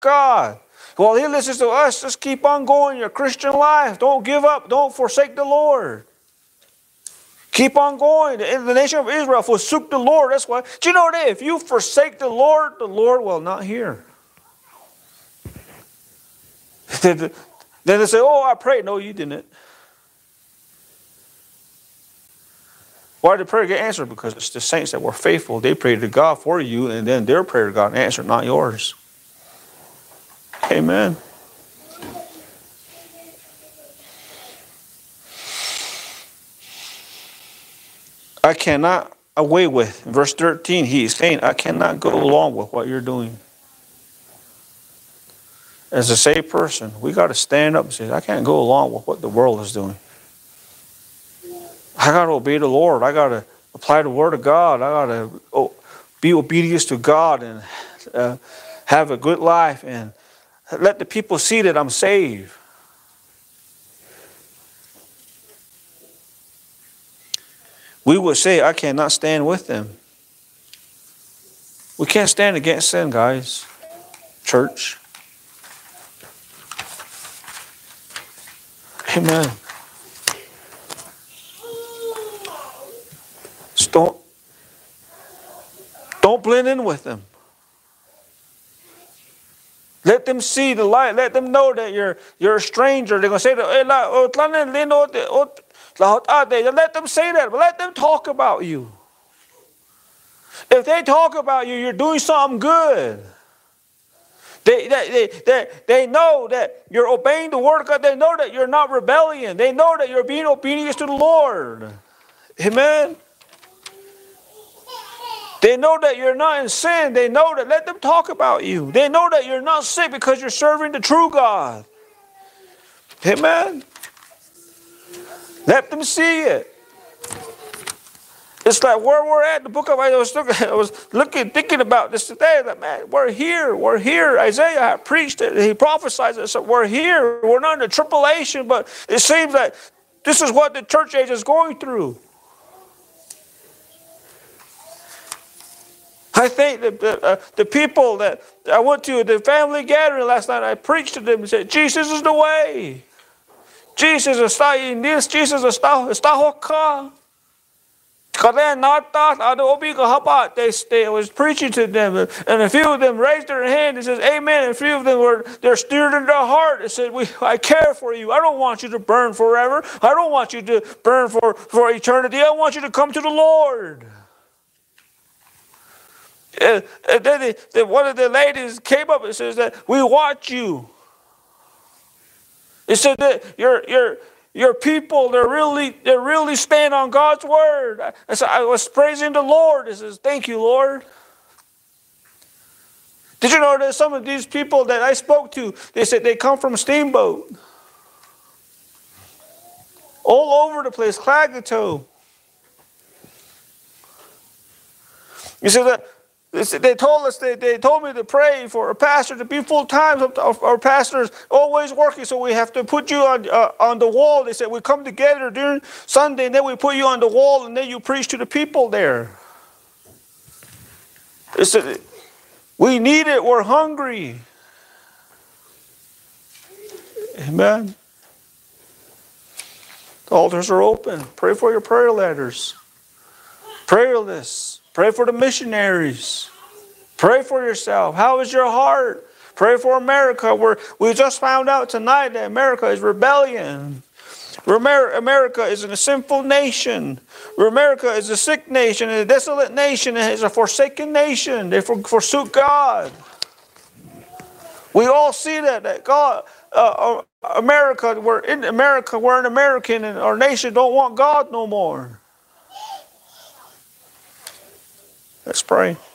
God. Well, He listens to us. Just keep on going your Christian life. Don't give up. Don't forsake the Lord. Keep on going. The nation of Israel forsook the Lord. That's why. Do you know that if you forsake the Lord will not hear. Then they say, oh, I prayed. No, you didn't. Why did prayer get answered? Because it's the saints that were faithful. They prayed to God for you, and then their prayer got answered, not yours. Amen. I cannot away with. In verse 13, he is saying, I cannot go along with what you're doing. As a saved person, we got to stand up and say, I can't go along with what the world is doing. I got to obey the Lord. I got to apply the Word of God. I got to be obedient to God and have a good life and let the people see that I'm saved. We would say, I cannot stand with them. We can't stand against sin, guys. Church. Amen. Just don't blend in with them. Let them see the light. Let them know that you're a stranger. They're going to say, let them say that, but let them talk about you. If they talk about you, you're doing something good. They know that you're obeying the Word of God. They know that you're not rebellion. They know that you're being obedient to the Lord. Amen. They know that you're not in sin. They know that. Let them talk about you. They know that you're not sick because you're serving the true God. Amen. Let them see it. It's like where we're at. The book of Isaiah. I was thinking about this today. Like, man, we're here. We're here. Isaiah preached it. He prophesied it. So we're here. We're not in the tribulation, but it seems like this is what the church age is going through. I think that the people that I went to the family gathering last night, I preached to them and said, Jesus is the way. Jesus está in this. Jesus está hoka. They was preaching to them, and a few of them raised their hand and says, Amen. And a few of them they're stirred in their heart and said, I care for you. I don't want you to burn forever. I don't want you to burn for eternity. I want you to come to the Lord. And then one of the ladies came up and says that we watch you. It said that your people, they're really staying on God's word. I was praising the Lord. It says, thank you, Lord. Did you know that some of these people that I spoke to, they said they come from Steamboat. All over the place, Clagato. You see that? They told us, they told me to pray for a pastor to be full-time. Our pastor's always working, so we have to put you on the wall. They said, we come together during Sunday, and then we put you on the wall, and then you preach to the people there. They said, we need it. We're hungry. Amen. The altars are open. Pray for your prayer letters. Prayer lists. Pray for the missionaries. Pray for yourself. How is your heart? Pray for America. We just found out tonight that America is rebellion. America is a sinful nation. America is a sick nation, a desolate nation, and is a forsaken nation. They forsook God. We all see that God, America, we're an American, and our nation don't want God no more. Let's pray.